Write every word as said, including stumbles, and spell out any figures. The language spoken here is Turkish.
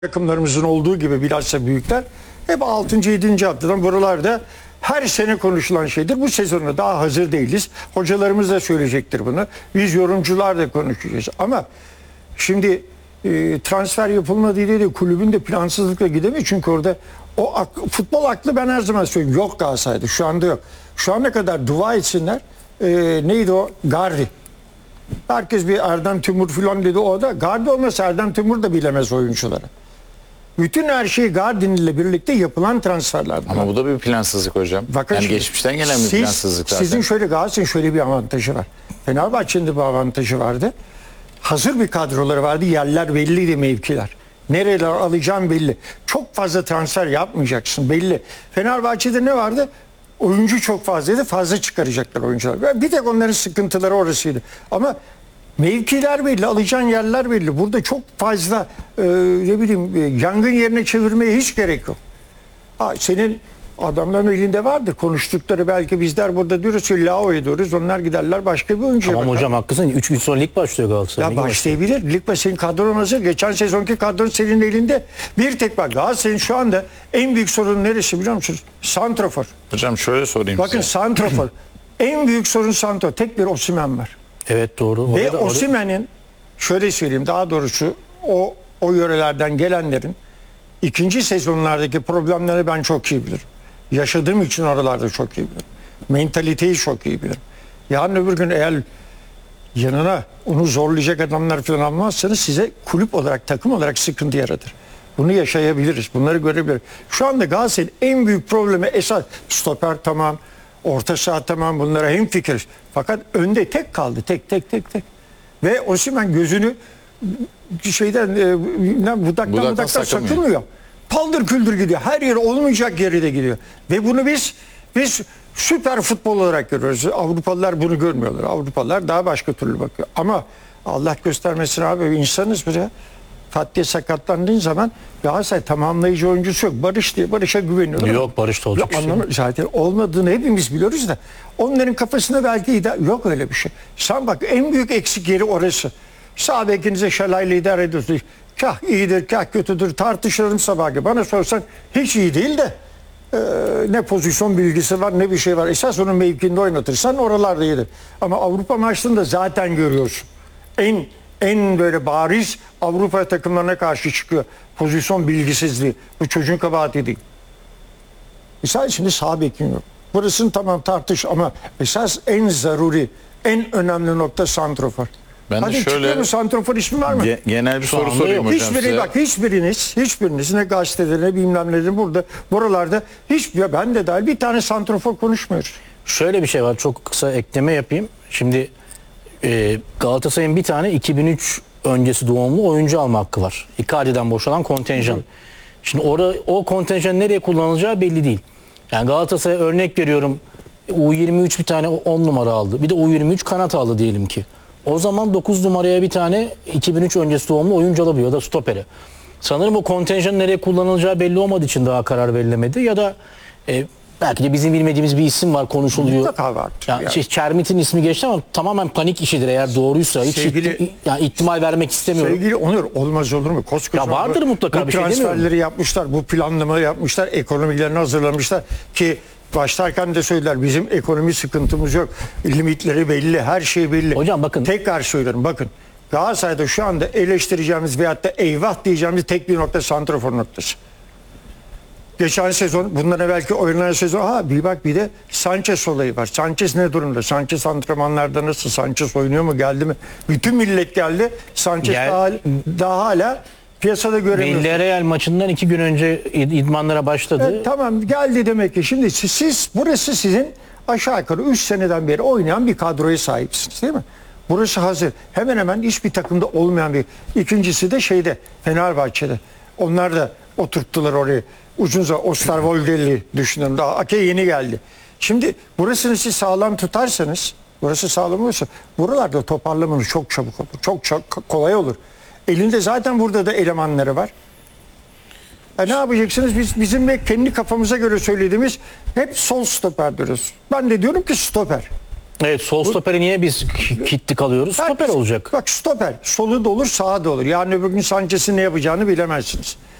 takımlarımızın olduğu gibi bilhassa büyükler hep altıncı yedinci haftadan buralarda her sene konuşulan şeydir. Bu sezonda daha hazır değiliz. Hocalarımız da söyleyecektir bunu. Biz yorumcular da konuşacağız. Ama şimdi e, transfer yapılmadığı diye de kulübün de plansızlıkla gidemiyor. Çünkü orada o ak- futbol aklı ben her zaman söylüyorum. Yok Galatasaray'da. Şu anda yok. Şu ana kadar dua etsinler. E, neydi o? Gardi. Herkes bir Erdem Timur falan dedi o da. Gardi olmasa Erdem Timur da bilemez oyuncuları. Bütün her şey Gardin ile birlikte yapılan transferlerdir. Ama bu da bir plansızlık hocam. Bakın yani şimdi, geçmişten gelen bir siz, plansızlık zaten. Sizin şöyle Galatasaray'ın şöyle bir avantajı var. Fenerbahçe'nin de bir avantajı vardı. Hazır bir kadroları vardı. Yerler belliydi, mevkiler. Nereler alacağım belli. Çok fazla transfer yapmayacaksın belli. Fenerbahçe'de ne vardı? Oyuncu çok fazlaydı. Fazla çıkaracaklar oyuncular. Bir tek onların sıkıntıları orasıydı. Ama mevkiler belli, alacağın yerler belli. Burada çok fazla e, ne bileyim e, yangın yerine çevirmeye hiç gerek yok. Ha, senin adamların elinde vardır. Konuştukları belki bizler burada diyoruz ki Lao ediyoruz. Onlar giderler başka bir oyuncuya Tamam bakar. hocam haklısın. üç gün sonra lig başlıyor Galatasaray. Ya Ligi başlayabilir. Lig başı senin kadron hazır. Geçen sezonki kadron senin elinde. Bir tek bak Galatasaray'ın şu anda en büyük sorun neresi biliyor musunuz? Santrafor. Hocam şöyle sorayım Bakın size. santrafor. En büyük sorun santrafor. Tek bir Osimhen var. Evet doğru. Ve Orada da- Osimhen'in şöyle söyleyeyim daha doğrusu o o yörelerden gelenlerin ikinci sezonlardaki problemleri ben çok iyi bilirim. Yaşadığım için oralarda çok iyi bilirim. Mentaliteyi çok iyi bilirim. Yarın öbür gün eğer yanına onu zorlayacak adamlar falan almazsanız size kulüp olarak, takım olarak sıkıntı yaratır. Bunu yaşayabiliriz. Bunları görebiliriz. Şu anda Galatasaray'ın en büyük problemi esas stoper tamam, orta saha tamam, bunlara hemfikiriz. Fakat önde tek kaldı. Tek tek tek tek. Ve Osimhen gözünü şeyden e, budaktan Budaktan budaktan sakınmıyor. sakınmıyor. Paldır küldür gidiyor. Her yer olmayacak yere de gidiyor. Ve bunu biz biz süper futbol olarak görüyoruz. Avrupalılar bunu görmüyorlar. Avrupalılar daha başka türlü bakıyor. Ama Allah göstermesin abi insanız bile. Fatih sakatlandığın zaman Galatasaray tamamlayıcı oyuncusu yok. Barış diye Barış'a güveniyorlar. Yok Barış da olacak Ya bir şey. anlamı- zaten olmadığını hepimiz biliyoruz da onların kafasında belki ida- yok öyle bir şey. Sen bak en büyük eksik yeri orası. Sağ bekinize şalayla idare ediyorsunuz. Kah iyidir kah kötüdür tartışırım sabah gibi. Bana sorsan hiç iyi değil de e, ne pozisyon bilgisi var ne bir şey var. Esas onun mevkinde oynatırsan oralarda iyidir. Ama Avrupa maçlarında zaten görüyorsun. En en böyle bariz Avrupa takımlarına karşı çıkıyor. Pozisyon bilgisizliği. Bu çocuğun kabahati değil. Mesela şimdi sağ bekin yok. Burasını tamam tartış ama esas en zaruri, en önemli nokta santrofor. Ben de Hadi şöyle- çıkıyor mu santrofor ismi var mı? Ge- genel bir soru anda sorayım yok. hocam Hiçbiri size. bak hiçbiriniz, hiçbiriniz ne gazetede ne bilmem nedir burada, buralarda hiç ya ben de dahil bir tane santrofor konuşmuyoruz. Şöyle bir şey var. Çok kısa ekleme yapayım. Şimdi e, Galatasaray'ın bir tane iki bin üç öncesi doğumlu oyuncu alma hakkı var. Icardi'den boşalan kontenjan. Şimdi orada o kontenjan nereye kullanılacağı belli değil. Yani Galatasaray'a örnek veriyorum. U yirmi üç bir tane on numara aldı. Bir de U yirmi üç kanat aldı diyelim ki. O zaman dokuz numaraya bir tane iki bin üç öncesi doğumlu oyuncu alabiliyor ya da stopere. Sanırım o kontenjanın nereye kullanılacağı belli olmadığı için daha karar verilemedi. Ya da e, belki de bizim bilmediğimiz bir isim var konuşuluyor. Mutlaka vardır. Yani Yani. şey, Kermit'in ismi geçti ama tamamen panik işidir eğer doğruysa. Hiç Sevgili- ihti- yani ihtimal vermek istemiyorum. Sevgili Onur olmaz olur mu? Koskoca Ya vardır bu- mutlaka bu bir şey transferleri demiyorum. yapmışlar, bu planlamayı yapmışlar, ekonomilerini hazırlamışlar ki başlarken de söylediler bizim ekonomi sıkıntımız yok. Limitleri belli, her şey belli. Hocam bakın. Tekrar söylüyorum bakın. Galatasaray'da şu anda eleştireceğimiz veyahut da eyvah diyeceğimiz tek bir nokta santrafor noktası. Geçen sezon, bundan evvelki oynanan sezon, ha bir bak bir de Sanchez olayı var. Sanchez ne durumda? Sanchez antrenmanlarda nasıl? Sanchez oynuyor mu? Geldi mi? Bütün millet geldi. Sanchez Gel- daha, daha hala piyasada göremiyoruz. Villarreal maçından iki gün önce id- idmanlara başladı. Evet, tamam geldi demek ki. Şimdi siz, siz burası sizin aşağı yukarı üç seneden beri oynayan bir kadroya sahipsiniz değil mi? Burası hazır. Hemen hemen hiçbir takımda olmayan bir. İkincisi de şeyde Fenerbahçe'de. Onlar da oturttular orayı. Uzun zaman Osterwolde'li düşünün. Daha Ake yeni geldi. Şimdi burasını siz sağlam tutarsanız, burası sağlam olursa buralarda toparlamanız çok çabuk olur. Çok çok kolay olur. Elinde zaten burada da elemanları var. E ne yapacaksınız? Biz bizim ve kendi kafamıza göre söylediğimiz hep sol stoper diyoruz. Ben de diyorum ki stoper. Evet, sol stoperi niye biz ki- kilitli kalıyoruz? Stoper Herkes- olacak. Bak stoper. Solu da olur, sağı da olur. Yani öbür gün Sanchez'in ne yapacağını bilemezsiniz.